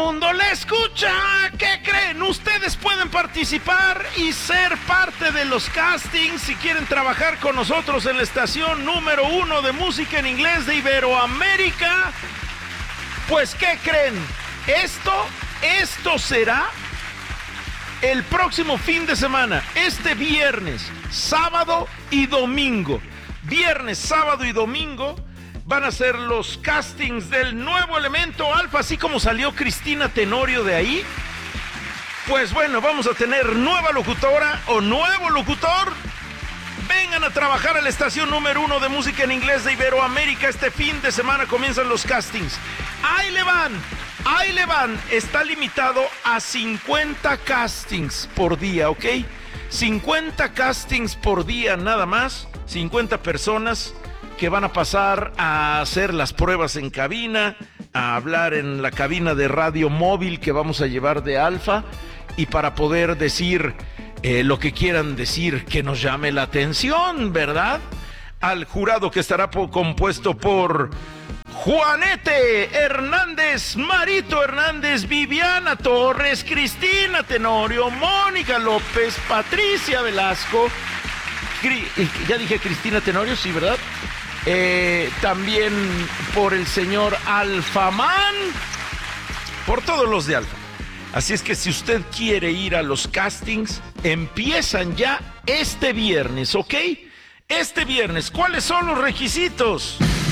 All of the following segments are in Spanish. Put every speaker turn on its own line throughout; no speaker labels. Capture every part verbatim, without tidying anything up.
mundo le escucha. ¿Qué creen? Ustedes pueden participar y ser parte de los castings si quieren trabajar con nosotros en la estación número uno de música en inglés de Iberoamérica. Pues, ¿qué creen? Esto, esto será el próximo fin de semana, este viernes, sábado y domingo. Viernes, sábado y domingo van a ser los castings del nuevo elemento Alfa, así como salió Cristina Tenorio de ahí. Pues bueno, vamos a tener nueva locutora o nuevo locutor. Vengan a trabajar a la estación número uno de música en inglés de Iberoamérica. Este fin de semana comienzan los castings. Ahí le van, ahí le van. Está limitado a cincuenta castings por día, ¿ok? cincuenta castings por día nada más. cincuenta personas que van a pasar a hacer las pruebas en cabina, a hablar en la cabina de radio móvil que vamos a llevar de Alfa, y para poder decir eh, lo que quieran decir que nos llame la atención, ¿verdad? Al jurado, que estará po- compuesto por Juanete Hernández, Marito Hernández, Viviana Torres, Cristina Tenorio, Mónica López, Patricia Velasco, Cri- ya dije Cristina Tenorio, sí, ¿verdad? Eh, también por el señor Alfamán, por todos los de Alfa. Así es que si usted quiere ir a los castings, empiezan ya este viernes, ¿ok? Este viernes, ¿cuáles son los requisitos?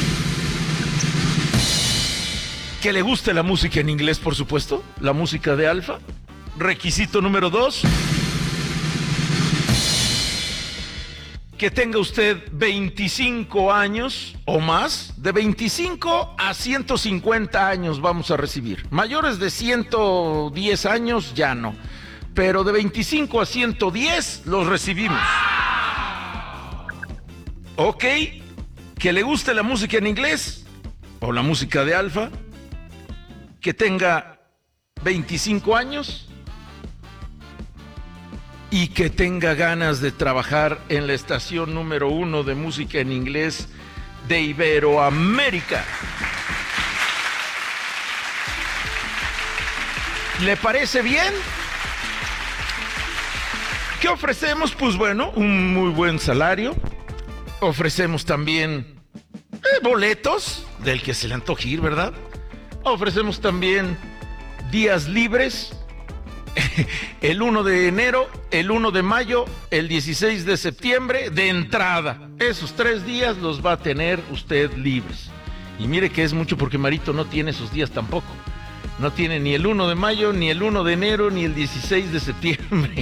Que le guste la música en inglés, por supuesto, la música de Alfa. Requisito número dos, que tenga usted veinticinco años o más. De veinticinco a ciento cincuenta años vamos a recibir. Mayores de ciento diez años ya no, pero de veinticinco a ciento diez los recibimos. Ok, que le guste la música en inglés o la música de Alfa, que tenga veinticinco años y que tenga ganas de trabajar en la estación número uno de música en inglés de Iberoamérica. ¿Le parece bien? ¿Qué ofrecemos? Pues bueno, un muy buen salario. Ofrecemos también eh, boletos del que se le antoje ir, ¿verdad? Ofrecemos también días libres. El uno de enero, el uno de mayo, el dieciséis de septiembre de entrada. Esos tres días los va a tener usted libres. Y mire que es mucho, porque Marito no tiene esos días tampoco. No tiene ni el uno de mayo, ni el uno de enero, ni el dieciséis de septiembre.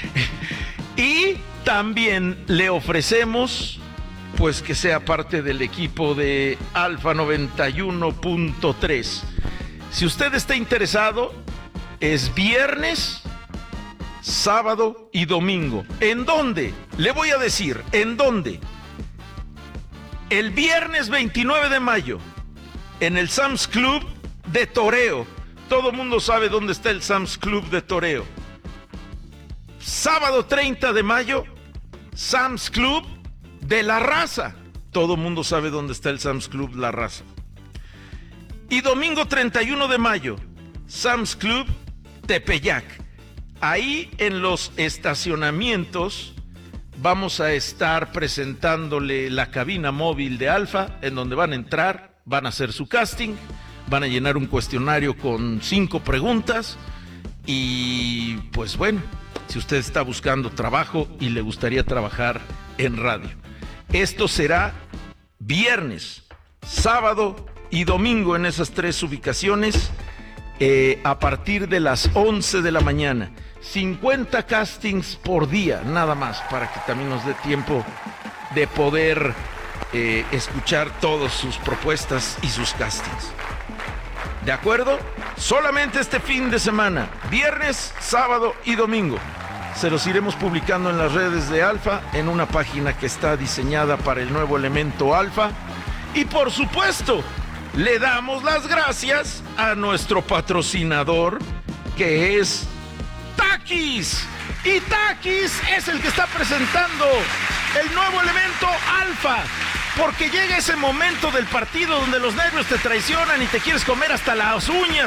Y también le ofrecemos, pues, que sea parte del equipo de Alfa noventa y uno punto tres. Si usted está interesado, es viernes, sábado y domingo. ¿En dónde? Le voy a decir, ¿en dónde? El viernes veintinueve de mayo, en el Sam's Club de Toreo. Todo mundo sabe dónde está el Sam's Club de Toreo. Sábado treinta de mayo, Sam's Club de La Raza. Todo mundo sabe dónde está el Sam's Club La Raza. Y domingo treinta y uno de mayo, Sam's Club Tepeyac. Ahí en los estacionamientos vamos a estar presentándole la cabina móvil de Alfa, en donde van a entrar, van a hacer su casting, van a llenar un cuestionario con cinco preguntas. Y pues bueno, si usted está buscando trabajo y le gustaría trabajar en radio, esto será viernes, sábado y domingo en esas tres ubicaciones. Eh, a partir de las once de la mañana, cincuenta castings por día, nada más, para que también nos dé tiempo de poder eh, escuchar todas sus propuestas y sus castings. ¿De acuerdo? Solamente este fin de semana, viernes, sábado y domingo. Se los iremos publicando en las redes de Alfa, en una página que está diseñada para el nuevo elemento Alfa. Y por supuesto, le damos las gracias a nuestro patrocinador, que es Takis. Y Takis es el que está presentando el nuevo elemento Alfa, porque llega ese momento del partido donde los nervios te traicionan y te quieres comer hasta las uñas,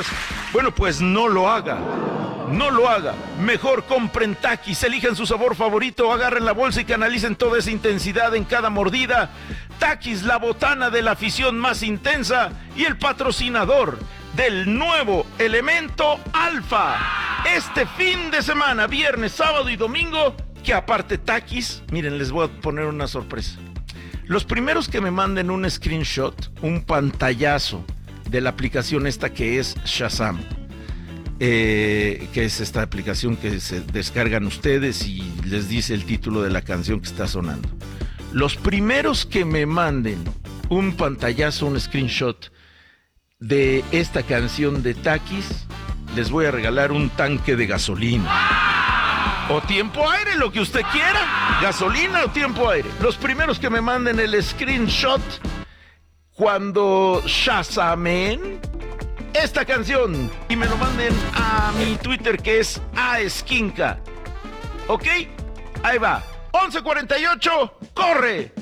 Bueno, pues no lo haga. No lo haga. Mejor compren Takis, elijan su sabor favorito, agarren la bolsa y canalicen toda esa intensidad en cada mordida. Takis, la botana de la afición más intensa y el patrocinador del nuevo Elemento Alfa. Este fin de semana, viernes, sábado y domingo, que aparte Takis, miren, les voy a poner una sorpresa. Los primeros que me manden un screenshot, un pantallazo de la aplicación esta que es Shazam, eh, que es esta aplicación que se descargan ustedes y les dice el título de la canción que está sonando. Los primeros que me manden un pantallazo, un screenshot de esta canción de Takis, les voy a regalar un tanque de gasolina. O tiempo aire, lo que usted quiera. Gasolina o tiempo aire. Los primeros que me manden el screenshot cuando shazamen esta canción y me lo manden a mi Twitter, que es aesquinca. ¿Ok? Ahí va. once cuarenta y ocho, corre.